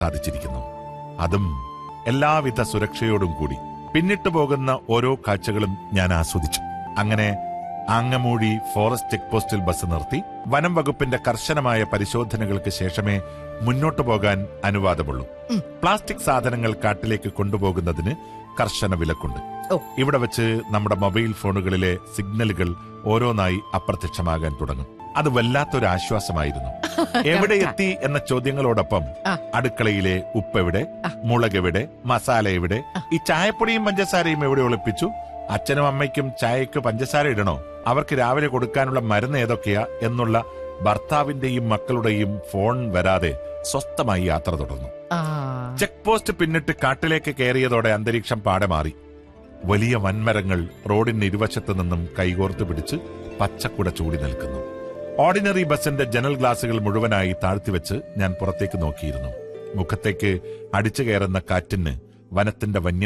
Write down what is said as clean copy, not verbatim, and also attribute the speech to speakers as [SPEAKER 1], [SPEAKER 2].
[SPEAKER 1] സാധിച്ചിരിക്കുന്നു. അതും എല്ലാവിധ സുരക്ഷയോടും കൂടി. പിന്നിട്ടു പോകുന്ന ഓരോ കാഴ്ചകളും ഞാൻ ആസ്വദിച്ചു. അങ്ങനെ ആങ്ങമൂഴി ഫോറസ്റ്റ് ചെക്ക് പോസ്റ്റിൽ ബസ് നിർത്തി. വനം വകുപ്പിന്റെ കർശനമായ പരിശോധനകൾക്ക് ശേഷമേ മുന്നോട്ടു പോകാൻ അനുവാദമുള്ളൂ. പ്ലാസ്റ്റിക് സാധനങ്ങൾ കാട്ടിലേക്ക് കൊണ്ടുപോകുന്നതിന് കർശന വിലക്കുണ്ട്. ഇവിടെ വെച്ച് നമ്മുടെ മൊബൈൽ ഫോണുകളിലെ സിഗ്നലുകൾ ഓരോന്നായി അപ്രത്യക്ഷമാകാൻ തുടങ്ങും. അത് വല്ലാത്തൊരു ആശ്വാസമായിരുന്നു. എവിടെ എത്തി എന്ന ചോദ്യങ്ങളോടൊപ്പം അടുക്കളയിലെ ഉപ്പെവിടെ, മുളകെവിടെ, മസാല എവിടെ, ഈ ചായപ്പൊടിയും പഞ്ചസാരയും എവിടെ ഒളിപ്പിച്ചു, അച്ഛനും അമ്മയ്ക്കും ചായക്ക് പഞ്ചസാര ഇടണോ, അവർക്ക് രാവിലെ കൊടുക്കാനുള്ള മരുന്ന് ഏതൊക്കെയാ എന്നുള്ള ഭർത്താവിന്റെയും മക്കളുടെയും ഫോൺ വരാതെ സ്വസ്ഥമായി യാത്ര തുടർന്നു. ചെക്ക് പോസ്റ്റ് പിന്നിട്ട് കാട്ടിലേക്ക് കയറിയതോടെ അന്തരീക്ഷം പാടെ മാറി. വലിയ വൻമരങ്ങൾ റോഡിന് ഇരുവശത്തു നിന്നും കൈകോർത്ത് പിടിച്ച് പച്ചക്കുട ചൂടി നിൽക്കുന്നു. ഓർഡിനറി ബസിന്റെ ജനൽ ഗ്ലാസുകൾ മുഴുവനായി താഴ്ത്തിവെച്ച് ഞാൻ പുറത്തേക്ക് നോക്കിയിരുന്നു. മുഖത്തേക്ക് അടിച്ചു കയറുന്ന കാറ്റിന് വനത്തിന്റെ